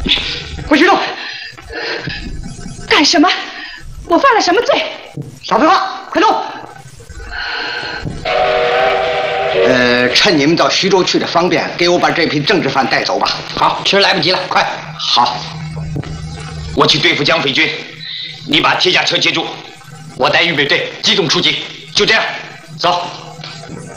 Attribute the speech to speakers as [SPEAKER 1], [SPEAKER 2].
[SPEAKER 1] 不许动！
[SPEAKER 2] 干什么？我犯了什么罪？
[SPEAKER 1] 少废话，快动！趁你们到徐州去的方便，给我把这批政治犯带走吧。好，其实来不及了，快！
[SPEAKER 3] 好，我去对付蒋匪军，你把铁甲车接住，我带预备队机动出击，就这样，走。